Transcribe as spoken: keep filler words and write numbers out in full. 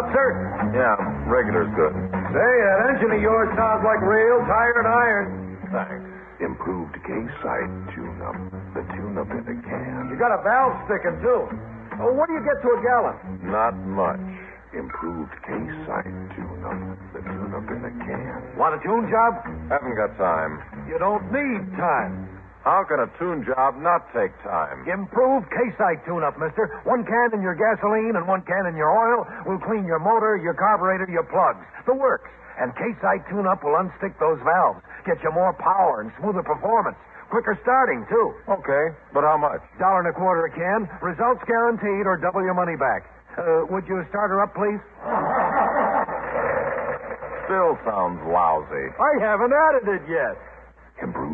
out, sir? Yeah, regular's good. Say, that engine of yours sounds like real tired iron. Thanks. Improved K-Site tune-up. The tune-up in a can. You got a valve sticking, too. Oh, what do you get to a gallon? Not much. Improved K-Site tune-up. The tune-up in a can. Want a tune job? Haven't got time. You don't need time. How can a tune job not take time? Improved K-Site tune-up, mister. One can in your gasoline and one can in your oil will clean your motor, your carburetor, your plugs. The works. And K-Site tune-up will unstick those valves. Get you more power and smoother performance. Quicker starting, too. Okay, but how much? Dollar and a quarter a can. Results guaranteed or double your money back. Uh, would you start her up, please? Still sounds lousy. I haven't added it yet. Improved